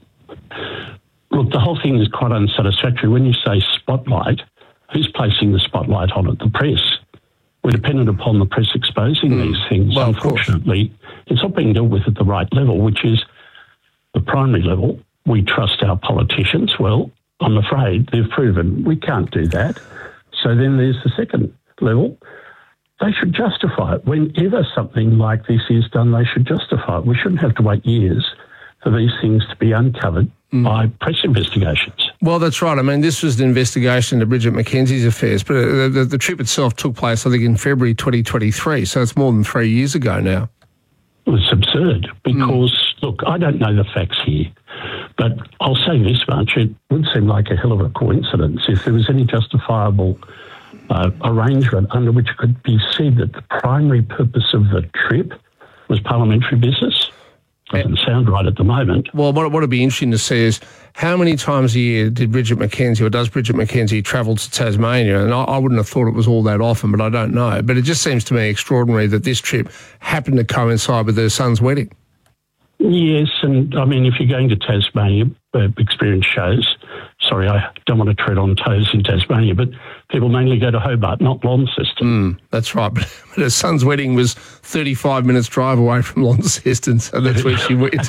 Look, the whole thing is quite unsatisfactory. When you say spotlight, who's placing the spotlight on it? The press. We're dependent upon the press exposing these things. Well, unfortunately, it's not being dealt with at the right level, which is the primary level. We trust our politicians. Well, I'm afraid they've proven we can't do that. So then there's the second level. They should justify it. Whenever something like this is done, they should justify it. We shouldn't have to wait years for these things to be uncovered by press investigations. Well, that's right. I mean, this was an investigation into Bridget McKenzie's affairs, but the trip itself took place, I think, in February 2023, so it's more than 3 years ago now. It's absurd because, look, I don't know the facts here, but I'll say this much. It would seem like a hell of a coincidence if there was any justifiable arrangement under which it could be said that the primary purpose of the trip was parliamentary business. Doesn't sound right at the moment. Well, what would be interesting to see is how many times a year did Bridget McKenzie, or does Bridget McKenzie, travel to Tasmania? And I wouldn't have thought it was all that often, but I don't know. But it just seems to me extraordinary that this trip happened to coincide with her son's wedding. Yes, and I mean, if you're going to Tasmania, experience shows, sorry, I don't want to tread on toes in Tasmania, but people mainly go to Hobart, not Launceston. That's right, but her son's wedding was 35 minutes drive away from Launceston, so that's where she went.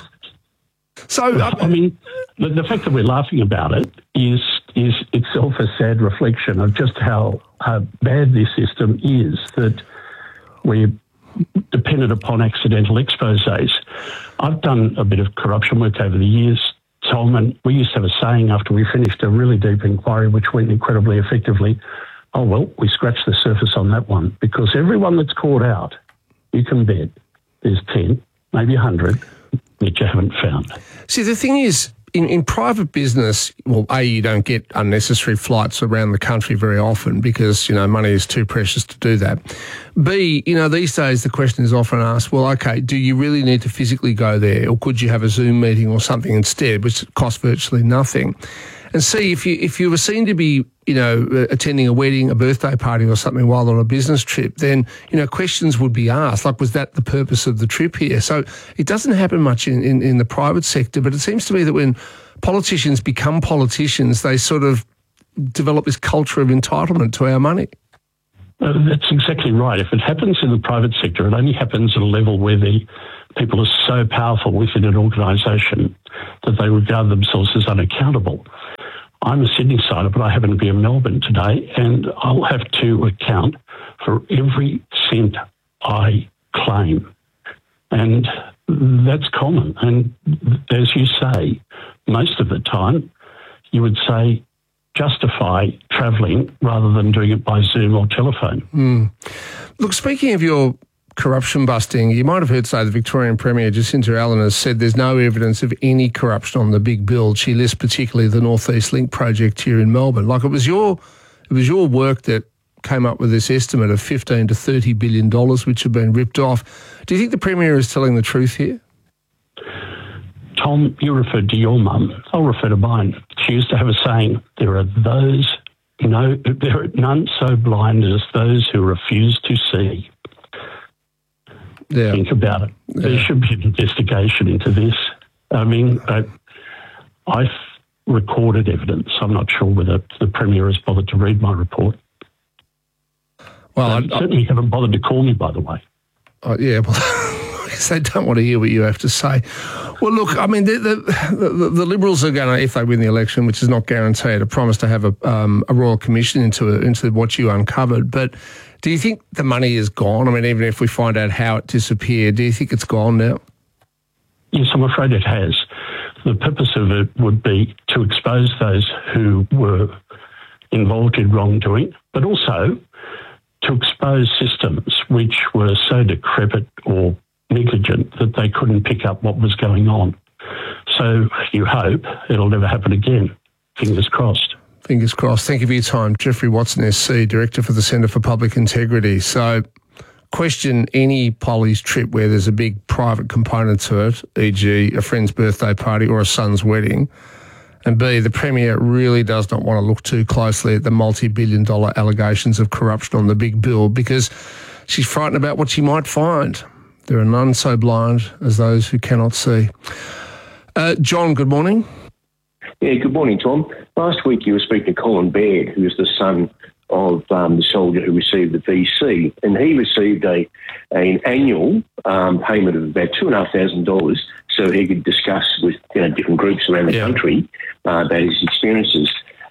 So, I mean, the fact that we're laughing about it is itself a sad reflection of just how bad this system is, that we're dependent upon accidental exposés. I've done a bit of corruption work over the years, Tom, and we used to have a saying after we finished a really deep inquiry, which went incredibly effectively, we scratched the surface on that one, because everyone that's caught out, you can bet there's 10, maybe 100 that you haven't found. See, the thing is, in private business, well, A, you don't get unnecessary flights around the country very often because, money is too precious to do that. B, these days the question is often asked, well, okay, do you really need to physically go there, or could you have a Zoom meeting or something instead, which costs virtually nothing? And C, if you were seen to be, attending a wedding, a birthday party or something while on a business trip, then, questions would be asked, like, was that the purpose of the trip here? So it doesn't happen much in the private sector, but it seems to me that when politicians become politicians, they sort of develop this culture of entitlement to our money. That's exactly right. If it happens in the private sector, it only happens at a level where the people are so powerful within an organisation that they regard themselves as unaccountable. I'm a Sydney-sider, but I happen to be in Melbourne today, and I'll have to account for every cent I claim. And that's common. And as you say, most of the time, you would say, justify travelling rather than doing it by Zoom or telephone. Look, speaking of your corruption busting, you might have heard say the Victorian Premier Jacinta Allen has said there's no evidence of any corruption on the big build. She lists particularly the North East Link project here in Melbourne. Like, it was your work that came up with this estimate of $15 to $30 billion, which have been ripped off. Do you think the Premier is telling the truth here? Tom, you referred to your mum. I'll refer to mine. She used to have a saying, there are none so blind as those who refuse to see. Yeah. Think about it. Yeah. There should be an investigation into this. I mean, I've recorded evidence. I'm not sure whether the Premier has bothered to read my report. Well, they certainly haven't bothered to call me, by the way. Yeah, well, I guess they don't want to hear what you have to say. Well, look, I mean, the Liberals are going to, if they win the election, which is not guaranteed, a promise to have a royal commission into what you uncovered. But do you think the money is gone? I mean, even if we find out how it disappeared, do you think it's gone now? Yes, I'm afraid it has. The purpose of it would be to expose those who were involved in wrongdoing, but also to expose systems which were so decrepit or negligent that they couldn't pick up what was going on. So you hope it'll never happen again. Fingers crossed. Fingers crossed. Thank you for your time. Jeffrey Watson, SC, Director for the Centre for Public Integrity. So question any Polly's trip where there's a big private component to it, e.g. a friend's birthday party or a son's wedding, and B, the Premier really does not want to look too closely at the multi-billion-dollar allegations of corruption on the big bill because she's frightened about what she might find. There are none so blind as those who cannot see. John, good morning. Yeah, good morning, Tom. Last week you were speaking to Colin Baird, who is the son of the soldier who received the VC, and he received an annual payment of about $2,500 so he could discuss with different groups around the country about his experiences.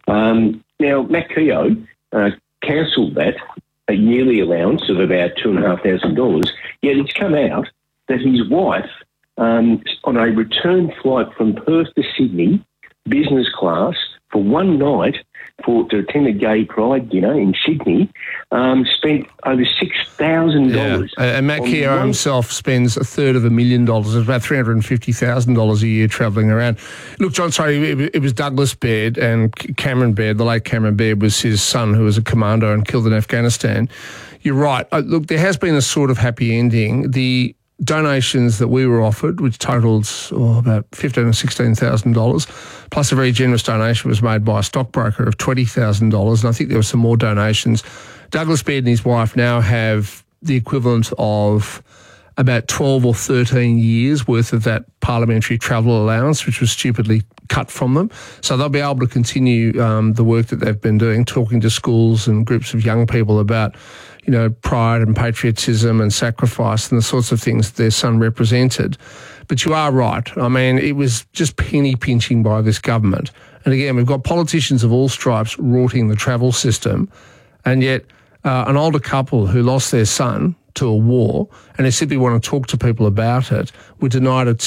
Now, Matt Keogh cancelled that, a yearly allowance of about $2,500, yet it's come out that his wife, on a return flight from Perth to Sydney, business class, for one night to attend a gay pride dinner in Sydney, spent over $6,000. And Matt Keogh himself spends $350,000, about $350,000 a year travelling around. Look, John, sorry, it was Douglas Baird and Cameron Baird, the late Cameron Baird was his son who was a commando and killed in Afghanistan. You're right. Look, there has been a sort of happy ending. The donations that we were offered, which totalled about $15,000 or $16,000, plus a very generous donation was made by a stockbroker of $20,000, and I think there were some more donations. Douglas Baird and his wife now have the equivalent of about 12 or 13 years worth of that parliamentary travel allowance, which was stupidly cut from them. So they'll be able to continue the work that they've been doing, talking to schools and groups of young people about pride and patriotism and sacrifice and the sorts of things their son represented. But you are right. I mean, it was just penny pinching by this government. And again, we've got politicians of all stripes rorting the travel system, and yet an older couple who lost their son to a war and they simply want to talk to people about it were denied a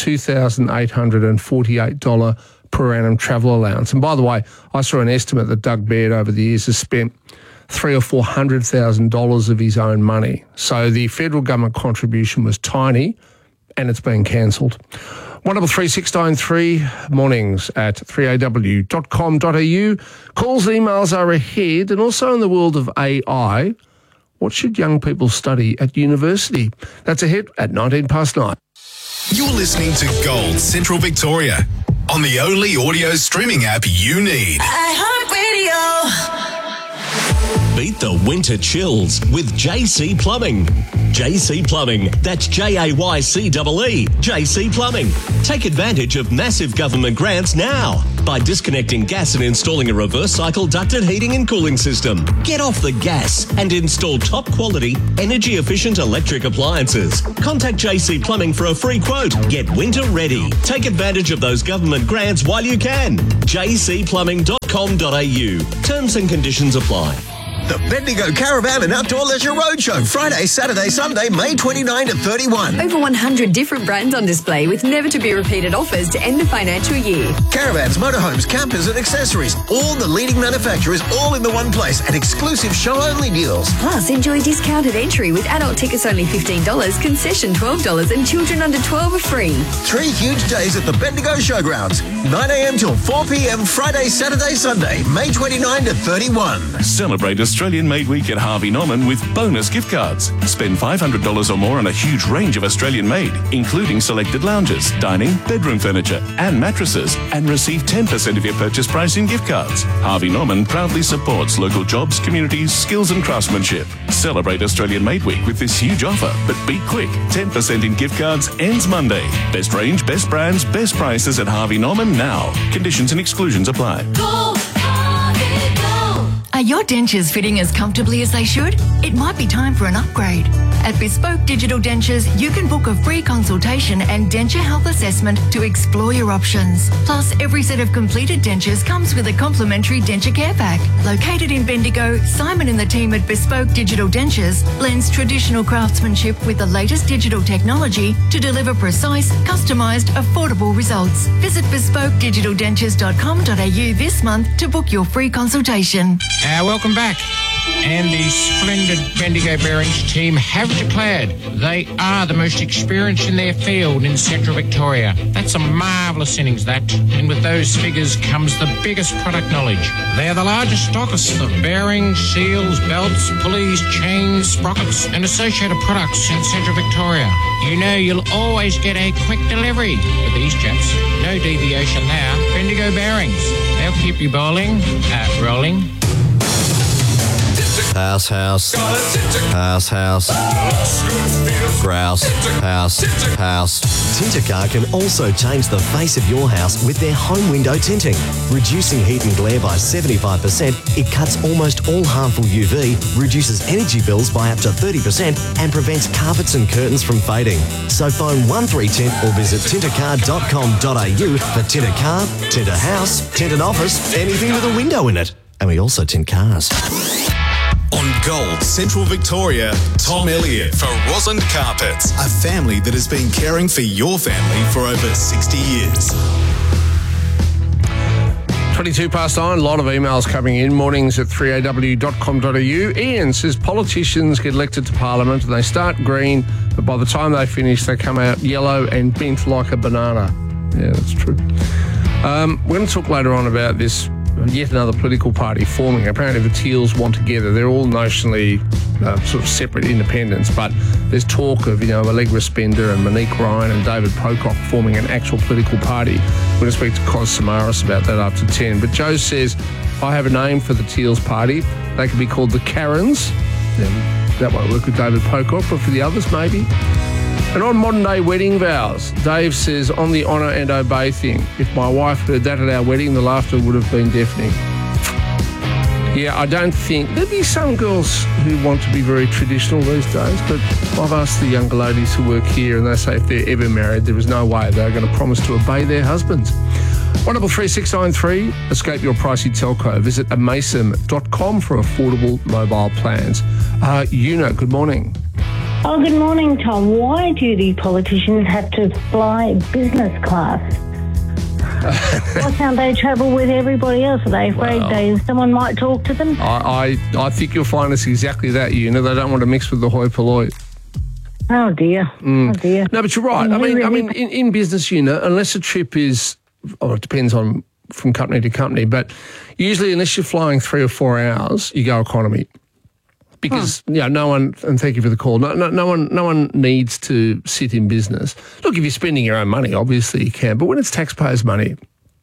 $2,848 per annum travel allowance. And by the way, I saw an estimate that Doug Baird over the years has spent $300,000 or $400,000 of his own money. So the federal government contribution was tiny and it's been cancelled. 133693 mornings at 3aw.com.au. Calls and emails are ahead, and also in the world of AI, what should young people study at university? That's ahead at 9. You're listening to Gold Central Victoria on on the only audio streaming app you need. iHeartRadio. Beat the winter chills with JC Plumbing. JC Plumbing, that's Jaycee. JC Plumbing. Take advantage of massive government grants now by disconnecting gas and installing a reverse cycle ducted heating and cooling system. Get off the gas and install top quality, energy efficient electric appliances. Contact JC Plumbing for a free quote. Get winter ready. Take advantage of those government grants while you can. jcplumbing.com.au. Terms and conditions apply. The Bendigo Caravan and Outdoor Leisure Roadshow, Friday, Saturday, Sunday, May 29 to 31. Over 100 different brands on display with never-to-be-repeated offers to end the financial year. Caravans, motorhomes, campers and accessories. All the leading manufacturers all in the one place and exclusive show-only deals. Plus, enjoy discounted entry with adult tickets only $15, concession $12 and children under 12 are free. 3 huge days at the Bendigo Showgrounds. 9 a.m. till 4 p.m. Friday, Saturday, Sunday, May 29 to 31. Celebrate Australian Made Week at Harvey Norman with bonus gift cards. Spend $500 or more on a huge range of Australian made, including selected lounges, dining, bedroom furniture and mattresses, and receive 10% of your purchase price in gift cards. Harvey Norman proudly supports local jobs, communities, skills and craftsmanship. Celebrate Australian Made Week with this huge offer, but be quick. 10% in gift cards ends Monday. Best range, best brands, best prices at Harvey Norman now. Conditions and exclusions apply. Are your dentures fitting as comfortably as they should? It might be time for an upgrade. At Bespoke Digital Dentures, you can book a free consultation and denture health assessment to explore your options. Plus, every set of completed dentures comes with a complimentary denture care pack. Located in Bendigo, Simon and the team at Bespoke Digital Dentures blends traditional craftsmanship with the latest digital technology to deliver precise, customised, affordable results. Visit bespokedigitaldentures.com.au this month to book your free consultation. Welcome back. And the splendid Bendigo Bearings team have declared they are the most experienced in their field in Central Victoria. That's a marvellous innings, that. And with those figures comes the biggest product knowledge. They are the largest stockists of bearings, seals, belts, pulleys, chains, sprockets and associated products in Central Victoria. You know you'll always get a quick delivery with these chaps. No deviation there. Bendigo Bearings. They'll keep you rolling. House. Grouse. House. Tintercar can also change the face of your house with their home window tinting. Reducing heat and glare by 75%, it cuts almost all harmful UV, reduces energy bills by up to 30% and prevents carpets and curtains from fading. So phone 1310 or visit tintercar.com.au for Tinter Car, Tinter House, Tinted Office, anything with a window in it. And we also tint cars. On Gold Central Victoria, Tom Elliott for Rosalind Carpets, a family that has been caring for your family for over 60 years. 22 past 9, a lot of emails coming in. Mornings at 3aw.com.au. Ian says politicians get elected to Parliament and they start green, but by the time they finish, they come out yellow and bent like a banana. Yeah, that's true. We're going to talk later on about this. Yet another political party forming. Apparently the Teals want together. They're all notionally sort of separate independents, but there's talk of, Allegra Spender and Monique Ryan and David Pocock forming an actual political party. We're going to speak to Cos Samaras about that after 10. But Joe says, I have a name for the Teals party. They could be called the Karens. That won't work with David Pocock, but for the others, maybe. And on modern-day wedding vows, Dave says, on the honour and obey thing, if my wife heard that at our wedding, the laughter would have been deafening. Yeah, I don't think... There'd be some girls who want to be very traditional these days, but I've asked the younger ladies who work here, and they say if they're ever married, there is no way they're going to promise to obey their husbands. 133693, escape your pricey telco. Visit amason.com for affordable mobile plans. Good morning. Oh, good morning, Tom. Why do the politicians have to fly business class? Why can't they travel with everybody else? Are they afraid someone might talk to them? I think you'll find it's exactly that, They don't want to mix with the hoi polloi. Oh, dear. Oh, dear. No, but you're right. I mean, in business, unless a trip is, it depends on from company to company, but usually unless you're flying 3 or 4 hours, you go economy. Because no one, and thank you for the call. No one needs to sit in business. Look, if you're spending your own money, obviously you can. But when it's taxpayers' money,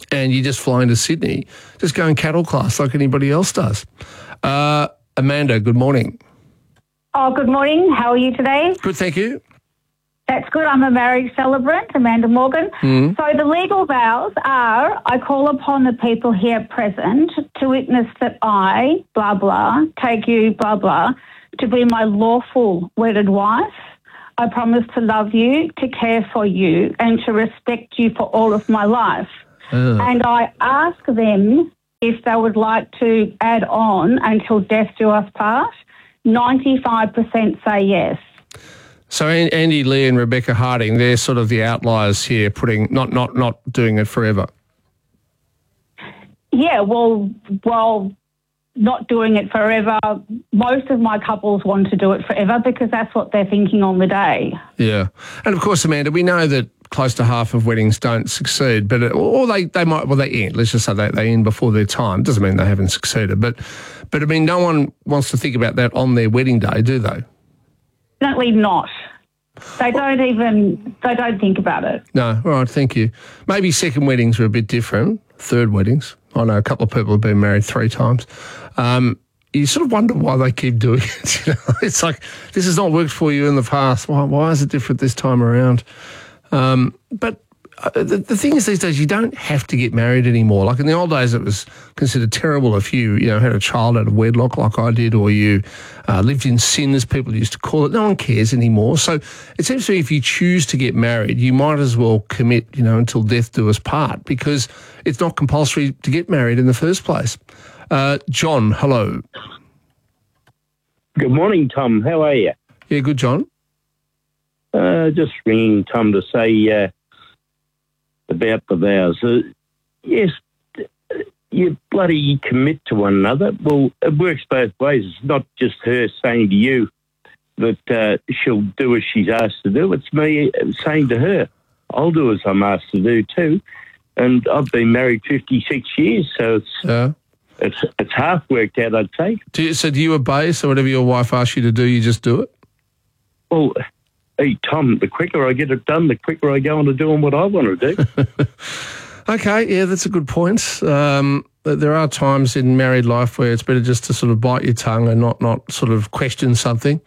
and you just fly into Sydney, just go in cattle class like anybody else does. Amanda, good morning. Oh, good morning. How are you today? Good, thank you. That's good. I'm a marriage celebrant, Amanda Morgan. So the legal vows are, I call upon the people here present to witness that I, blah, blah, take you, blah, blah, to be my lawful wedded wife. I promise to love you, to care for you, and to respect you for all of my life. And I ask them if they would like to add on until death do us part. 95% say yes. So Andy Lee and Rebecca Harding, they're sort of the outliers here, putting not doing it forever. Yeah, well, not doing it forever. Most of my couples want to do it forever because that's what they're thinking on the day. Yeah. And of course, Amanda, we know that close to half of weddings don't succeed, but they might, well, they end. Let's just say they end before their time. Doesn't mean they haven't succeeded. But I mean, no one wants to think about that on their wedding day, do they? Definitely not. They don't think about it. No, all right, thank you. Maybe second weddings are a bit different, third weddings. I know a couple of people have been married 3 times. You sort of wonder why they keep doing it. You know? It's like, this has not worked for you in the past. Why is it different this time around? But the thing is, these days you don't have to get married anymore. Like in the old days, it was considered terrible if you had a child out of wedlock like I did, or you lived in sin, as people used to call it. No one cares anymore. So it seems to me if you choose to get married, you might as well commit, until death do us part, because it's not compulsory to get married in the first place. John, hello. Good morning, Tom. How are you? Yeah, good, John. Just ringing Tom to say about the vows. Yes, you bloody commit to one another. Well, it works both ways. It's not just her saying to you that she'll do as she's asked to do. It's me saying to her, I'll do as I'm asked to do too. And I've been married 56 years, so it's half worked out, I'd say. So do you obey? So whatever your wife asks you to do, you just do it? Well, hey, Tom, the quicker I get it done, the quicker I go on to doing what I want to do. Okay, yeah, that's a good point. There are times in married life where it's better just to sort of bite your tongue and not sort of question something.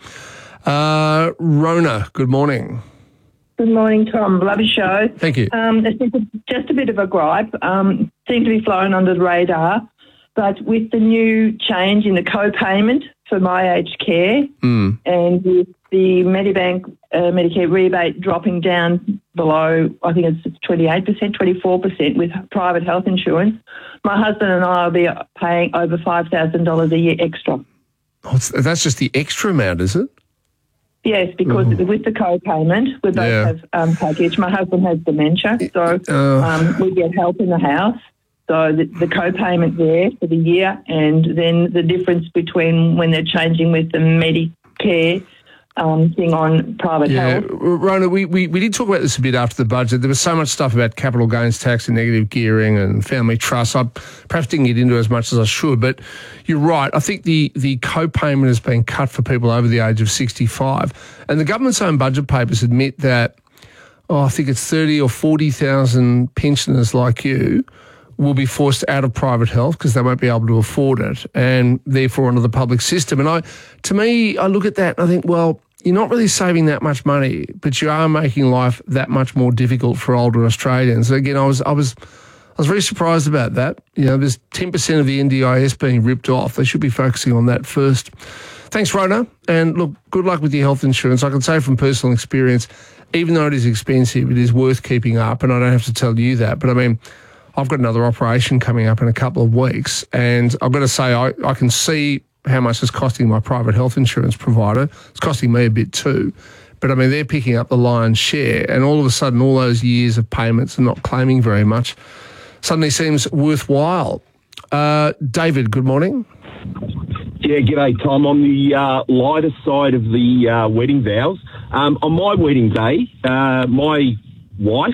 Rona, good morning. Good morning, Tom. Love your show. Thank you. It's just a bit of a gripe. Seems to be flying under the radar, but with the new change in the co-payment for my aged care and with the Medibank Medicare rebate dropping down below, I think it's 28%, 24% with private health insurance, my husband and I will be paying over $5,000 a year extra. Oh, that's just the extra amount, is it? Yes, because with the co-payment, we both have package. My husband has dementia, so we get help in the house. So the co-payment there for the year, and then the difference between when they're changing with the Medicare thing on private health. Rona, we did talk about this a bit after the budget. There was so much stuff about capital gains tax and negative gearing and family trust. I perhaps didn't get into as much as I should, but you're right. I think the co-payment has been cut for people over the age of 65. And the government's own budget papers admit that, I think it's 30 or 40,000 pensioners like you will be forced out of private health because they won't be able to afford it, and therefore onto the public system. And to me, I look at that and I think, well, you're not really saving that much money, but you are making life that much more difficult for older Australians. Again, I was very surprised about that. There's 10% of the NDIS being ripped off. They should be focusing on that first. Thanks, Rona. And look, good luck with your health insurance. I can say from personal experience, even though it is expensive, it is worth keeping up, and I don't have to tell you that. But I mean, I've got another operation coming up in a couple of weeks, and I've got to say I can see how much it's costing my private health insurance provider. It's costing me a bit too. But, I mean, they're picking up the lion's share, and all of a sudden all those years of payments and not claiming very much suddenly seems worthwhile. David, good morning. Yeah, g'day, Tom. On the lighter side of the wedding vows, on my wedding day, my wife,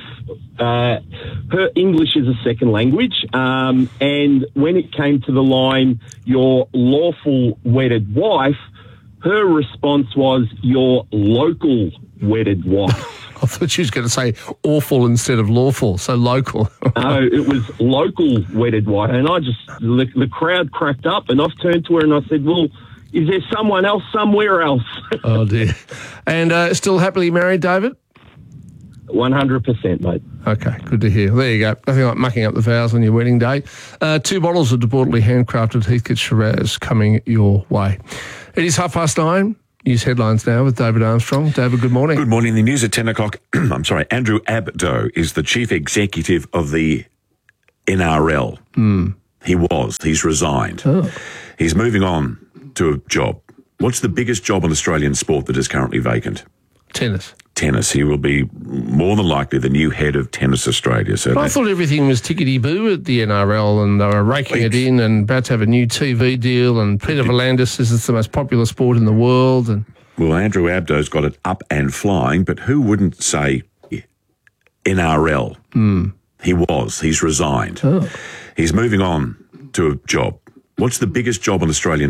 her English is a second language, and when it came to the line, your lawful wedded wife, her response was your local wedded wife. I thought she was going to say awful instead of lawful, so local. No, it was local wedded wife. And the crowd cracked up, and I've turned to her and I said, well, is there someone else somewhere else? Oh, dear. And still happily married, David? 100%, mate. Okay, good to hear. There you go. Nothing like mucking up the vows on your wedding day. 2 bottles of debauchery handcrafted Heathcote Shiraz coming your way. It is 9:30. News headlines now with David Armstrong. David, good morning. Good morning. The news at 10 o'clock. I'm sorry. Andrew Abdo is the chief executive of the NRL. He's resigned. Oh. He's moving on to a job. What's the biggest job in Australian sport that is currently vacant? Tennis. He will be more than likely the new head of Tennis Australia. So But I thought everything was tickety-boo at the NRL and they were raking it in and about to have a new TV deal, and Peter V'landys says it's the most popular sport in the world. And well, Andrew Abdo's got it up and flying, but who wouldn't say NRL? He's resigned. Oh. He's moving on to a job. What's the biggest job in Australian